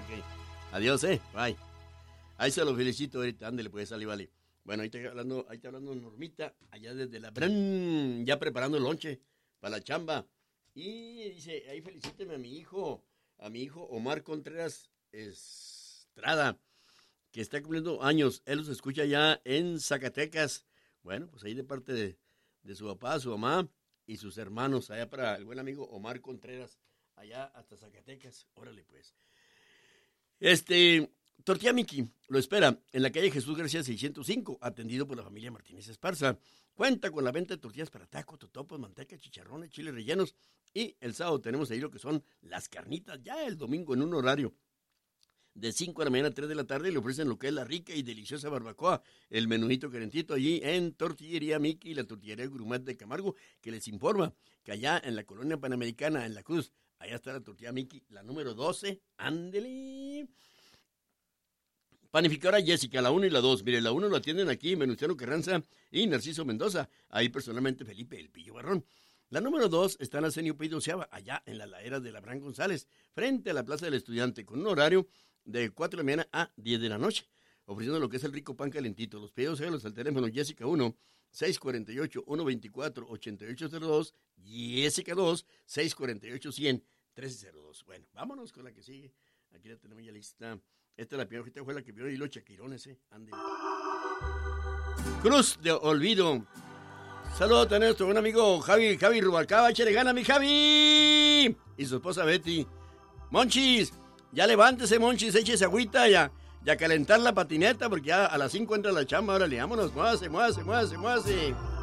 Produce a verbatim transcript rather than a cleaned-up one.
Ok. Adiós, eh. Bye. Ahí se lo felicito ahorita. Ándale, pues, sale, vale. Bueno, ahí está hablando, ahí está hablando Normita, allá desde la Bran, ya preparando el lonche para la chamba. Y dice, ahí felicíteme a mi hijo, a mi hijo Omar Contreras Estrada, que está cumpliendo años. Él los escucha ya en Zacatecas. Bueno, pues ahí de parte de, de su papá, su mamá y sus hermanos, allá para el buen amigo Omar Contreras, allá hasta Zacatecas. Órale, pues. Este... Tortilla Miki lo espera en la calle Jesús García seiscientos cinco, atendido por la familia Martínez Esparza. Cuenta con la venta de tortillas para taco, totopos, manteca, chicharrones, chiles rellenos. Y el sábado tenemos ahí lo que son las carnitas, ya el domingo en un horario de cinco de la mañana a tres de la tarde. Le ofrecen lo que es la rica y deliciosa barbacoa, el menudito calentito allí en Tortillería Miki, la tortillería Grumat de Camargo, que les informa que allá en la colonia Panamericana, en La Cruz, allá está la tortilla Miki, la número doce. Ándele. Panificadora Jessica, la uno y la dos. Mire, la uno lo atienden aquí Venustiano Carranza y Narciso Mendoza. Ahí personalmente Felipe El Pillo Barrón. La número dos está en Arsenio Pey doceava, allá en la ladera de Abraham González, frente a la Plaza del Estudiante, con un horario de cuatro de la mañana a diez de la noche, ofreciendo lo que es el rico pan calentito. Los pedidos se los al teléfono Jessica uno, seis cuatro ocho, uno veinticuatro, ochenta y ocho cero dos, Jessica dos, seis cuatro ocho, cien, trece cero dos. Bueno, vámonos con la que sigue. Aquí la tenemos ya lista. Esta es la primera que fue la que vio y los chaquirones, eh. Ande. Cruz de Olvido. Saludos a nuestro buen amigo Javi, Javi Rubalcaba. Échale gana, mi Javi. Y su esposa Betty. Monchis, ya levántese, Monchis, échese agüita ya. Ya calentar la patineta porque ya a las cinco entra la chamba. Órale, vámonos, muévase, muévase, muévase, muévase.